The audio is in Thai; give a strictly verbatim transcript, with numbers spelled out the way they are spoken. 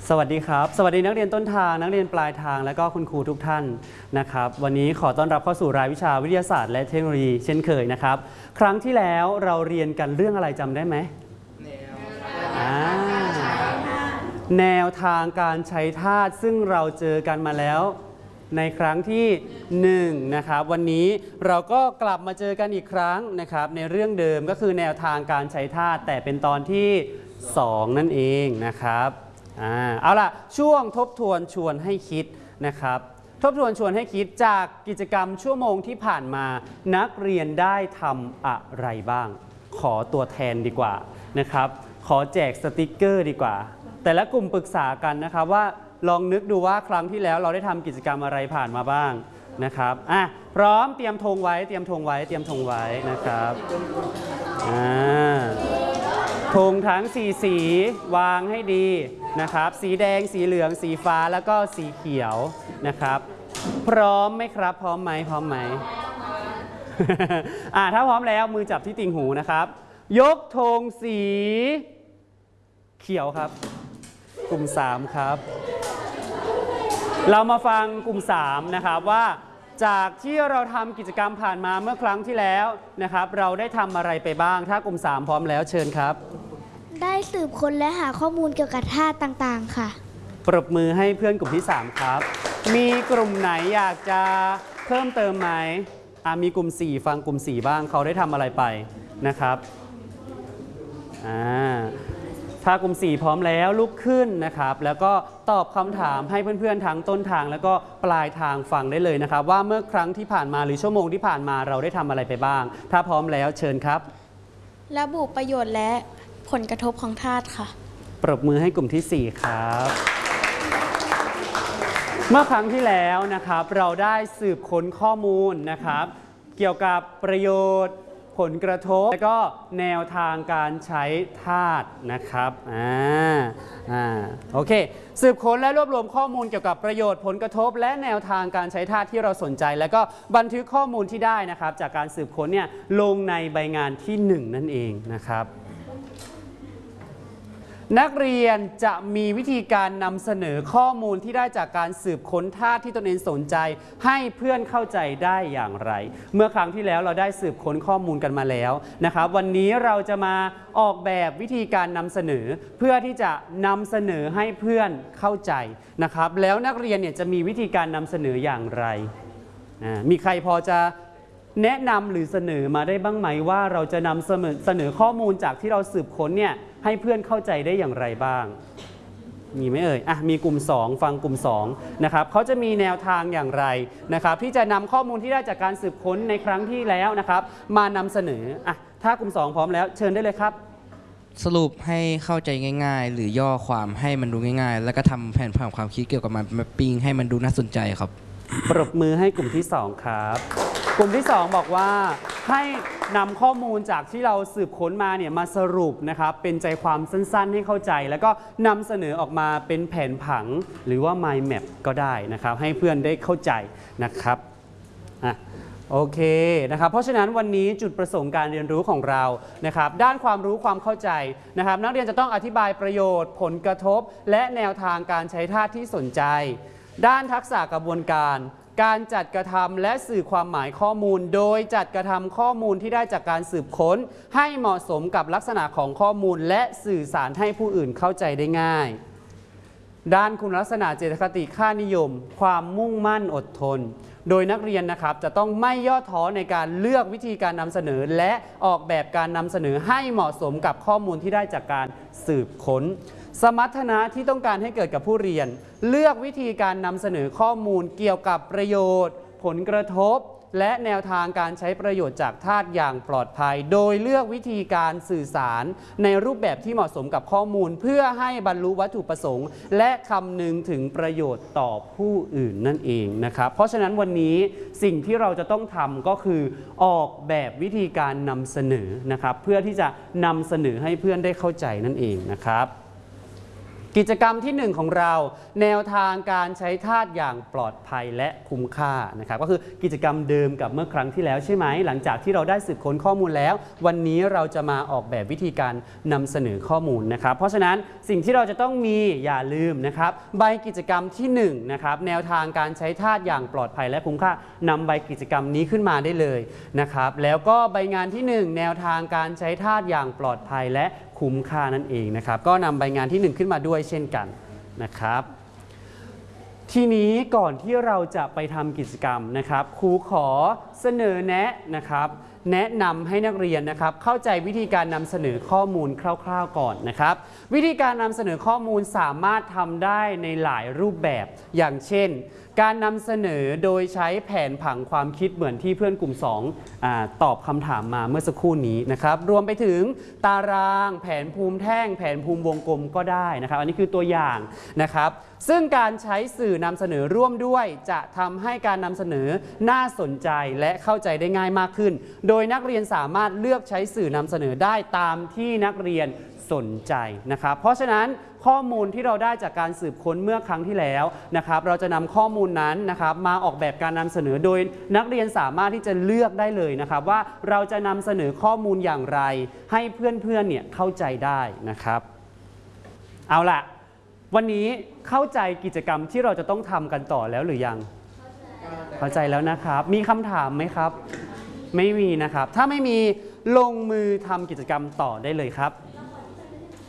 สวัสดีครับสวัสดีนักเรียนต้นทางนักเรียนปลายทางและก็คุณครูทุกท่านนะครับวันนี้ขอต้อนรับเข้าสู่รายวิชาวิทยาศาสตร์และเทคโนโลยีเช่นเคยนะครับครั้งที่แล้วเราเรียนกันเรื่องอะไรจำได้ไหมแนวทางการใช้ธาตุซึ่งเราเจอกันมาแล้วในครั้งที่หนึ่งนะครับวันนี้เราก็กลับมาเจอกันอีกครั้งนะครับในเรื่องเดิมก็คือแนวทางการใช้ธาตุแต่เป็นตอนที่สองนั่นเองนะครับอ่าเอาล่ะช่วงทบทวนชวนให้คิดนะครับทบทวนชวนให้คิดจากกิจกรรมชั่วโมงที่ผ่านมานักเรียนได้ทำอะไรบ้างขอตัวแทนดีกว่านะครับขอแจกสติกเกอร์ดีกว่าแต่ละกลุ่มปรึกษากันนะครับว่าลองนึกดูว่าครั้งที่แล้วเราได้ทำกิจกรรมอะไรผ่านมาบ้างนะครับอ่ะพร้อมเตรียมธงไว้เตรียมธงไว้เตรียมธงไว้นะครับอ่าธงทั้งสี่สีวางให้ดีนะครับสีแดงสีเหลืองสีฟ้าแล้วก็สีเขียวนะครับพร้อมไหมครับพร้อมไหมพร้อมไหม อ่าถ้าพร้อมแล้วมือจับที่ติ่งหูนะครับยกธงสีเขียวครับกลุ่มสามครับเรามาฟังกลุ่มสามนะครับว่าจากที่เราทำกิจกรรมผ่านมาเมื่อครั้งที่แล้วนะครับเราได้ทำอะไรไปบ้างถ้ากลุ่มสามพร้อมแล้วเชิญครับได้สืบค้นและหาข้อมูลเกี่ยวกับธาตุต่างๆค่ะปรบมือให้เพื่อนกลุ่มที่สามครับมีกลุ่มไหนอยากจะเพิ่มเติมไหมอ่ามีกลุ่มสี่ฟังกลุ่มสี่บ้างเขาได้ทำอะไรไปนะครับอ่าถ้ากลุ่มสี่พร้อมแล้วลุกขึ้นนะครับแล้วก็ตอบคำถามให้เพื่อนๆทั้งต้นทางแล้วก็ปลายทางฟังได้เลยนะครับว่าเมื่อครั้งที่ผ่านมาหรือชั่วโมงที่ผ่านมาเราได้ทำอะไรไปบ้างถ้าพร้อมแล้วเชิญครับระบุประโยชน์และผลกระทบของธาตุค่ะปรบมือให้กลุ่มที่สี่ครับเมื่อครั้งที่แล้วนะครับเราได้สืบค้นข้อมูลนะครับเกี่ยวกับประโยชน์ผลกระทบและก็แนวทางการใช้ธาตุนะครับอ่าอ่าโอเคสืบค้นและรวบรวมข้อมูลเกี่ยวกับประโยชน์ผลกระทบและแนวทางการใช้ธาตุที่เราสนใจแล้วก็บันทึกข้อมูลที่ได้นะครับจากการสืบค้นเนี่ยลงในใบงานที่หนึ่งนั่นเองนะครับนักเรียนจะมีวิธีการนำเสนอข้อมูลที่ได้จากการสืบค้นธาตุที่ตนเองสนใจให้เพื่อนเข้าใจได้อย่างไรเมื่อครั้งที่แล้วเราได้สืบค้นข้อมูลกันมาแล้วนะครับวันนี้เราจะมาออกแบบวิธีการนำเสนอเพื่อที่จะนำเสนอให้เพื่อนเข้าใจนะครับแล้วนักเรียนเนี่ยจะมีวิธีการนำเสนออย่างไรมีใครพอจะแนะนำหรือเสนอมาได้บ้างไหมว่าเราจะนำเสนอเสนอข้อมูลจากที่เราสืบค้นเนี่ยให้เพื่อนเข้าใจได้อย่างไรบ้างมีไหมเอ่ยอ่ะมีกลุ่มสองฟังกลุ่มสองนะครับเขาจะมีแนวทางอย่างไรนะครับที่จะนำข้อมูลที่ได้จากการสืบค้นในครั้งที่แล้วนะครับมานำเสนออ่ะถ้ากลุ่มสองพร้อมแล้วเชิญได้เลยครับสรุปให้เข้าใจง่ายๆหรือย่อความให้มันดูง่ายๆแล้วก็ทำแผนผังความคิดเกี่ยวกับมันแมปปิ้งให้มันดูน่าสนใจครับปรบมือให้กลุ่มที่สองครับกลุ่มที่สองบอกว่าให้นำข้อมูลจากที่เราสืบค้นมาเนี่ยมาสรุปนะครับเป็นใจความสั้นๆให้เข้าใจแล้วก็นำเสนอออกมาเป็นแผนผังหรือว่า mind map ก็ได้นะครับให้เพื่อนได้เข้าใจนะครับอ่ะโอเคนะครับเพราะฉะนั้นวันนี้จุดประสงค์การเรียนรู้ของเรานะครับด้านความรู้ความเข้าใจนะครับนักเรียนจะต้องอธิบายประโยชน์ผลกระทบและแนวทางการใช้ธาตุที่สนใจด้านทักษะกระบวนการการจัดกระทำและสื่อความหมายข้อมูลโดยจัดกระทำข้อมูลที่ได้จากการสืบค้นให้เหมาะสมกับลักษณะของข้อมูลและสื่อสารให้ผู้อื่นเข้าใจได้ง่ายด้านคุณลักษณะเจตคติค่านิยมความมุ่งมั่นอดทนโดยนักเรียนนะครับจะต้องไม่ย่อท้อในการเลือกวิธีการนำเสนอและออกแบบการนำเสนอให้เหมาะสมกับข้อมูลที่ได้จากการสืบค้นสมรรถนะที่ต้องการให้เกิดกับผู้เรียนเลือกวิธีการนำเสนอข้อมูลเกี่ยวกับประโยชน์ผลกระทบและแนวทางการใช้ประโยชน์จากธาตุอย่างปลอดภัยโดยเลือกวิธีการสื่อสารในรูปแบบที่เหมาะสมกับข้อมูลเพื่อให้บรรลุวัตถุประสงค์และคำนึงถึงประโยชน์ต่อผู้อื่นนั่นเองนะครับเพราะฉะนั้นวันนี้สิ่งที่เราจะต้องทำก็คือออกแบบวิธีการนำเสนอนะครับเพื่อที่จะนำเสนอให้เพื่อนได้เข้าใจนั่นเองนะครับกิจกรรมที่หนึ่งของเราแนวทางการใช้ธาตุอย่างปลอดภัยและคุ้มค่านะครับก็คือกิจกรรมเดิมกับเมื่อครั้งที่แล้วใช่ไหมหลังจากที่เราได้สืบค้นข้อมูลแล้ววันนี้เราจะมาออกแบบวิธีการนำเสนอข้อมูลนะครับเพราะฉะนั้นสิ่งที่เราจะต้องมีอย่าลืมนะครับใบกิจกรรมที่หนึ่งนะครับแนวทางการใช้ธาตุอย่างปลอดภัยและคุ้มค่านำใบกิจกรรมนี้ขึ้นมาได้เลยนะครับแล้วก็ใบงานที่หนึ่งแนวทางการใช้ธาตุอย่างปลอดภัยและคุ้มค่านั่นเองนะครับก็นำใบงานที่หนึ่งขึ้นมาด้วยเช่นกันนะครับทีนี้ก่อนที่เราจะไปทำกิจกรรมนะครับครูขอเสนอแนะนะครับแนะนำให้นักเรียนนะครับเข้าใจวิธีการนำเสนอข้อมูลคร่าวๆก่อนนะครับวิธีการนำเสนอข้อมูลสามารถทำได้ในหลายรูปแบบอย่างเช่นการนำเสนอโดยใช้แผนผังความคิดเหมือนที่เพื่อนกลุ่มสองอ่าตอบคำถามมาเมื่อสักครู่นี้นะครับรวมไปถึงตารางแผนภูมิแท่งแผนภูมิวงกลมก็ได้นะครับอันนี้คือตัวอย่างนะครับซึ่งการใช้สื่อนำเสนอร่วมด้วยจะทำให้การนำเสนอน่าสนใจและเข้าใจได้ง่ายมากขึ้นโดยนักเรียนสามารถเลือกใช้สื่อนำเสนอได้ตามที่นักเรียนสนใจนะครับเพราะฉะนั้นข้อมูลที่เราได้จากการสืบค้นเมื่อครั้งที่แล้วนะครับเราจะนำข้อมูลนั้นนะครับมาออกแบบการนำเสนอโดยนักเรียนสามารถที่จะเลือกได้เลยนะครับว่าเราจะนำเสนอข้อมูลอย่างไรให้เพื่อนๆเนี่ยเข้าใจได้นะครับเอาล่ะวันนี้เข้าใจกิจกรรมที่เราจะต้องทำกันต่อแล้วหรือยังเข้าใจแล้วนะครับมีคำถามไหมครับไม่มีนะครับถ้าไม่มีลงมือทำกิจกรรมต่อได้เลยครับ